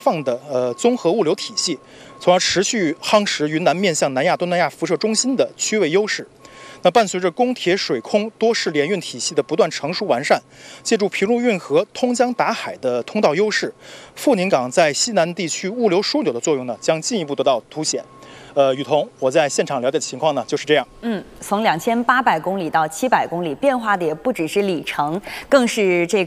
放的综合物流体系，从而持续夯实云南面向南亚、东南亚辐射中心的区位优势。那伴随着公铁水空多式联运体系的不断成熟完善，借助平陆运河通江达海的通道优势，阜宁港在西南地区物流枢纽的作用呢，将进一步得到凸显。雨桐，我在现场了解的情况呢就是这样。 从2800公里到700公里，变化的也不只是里程，更是这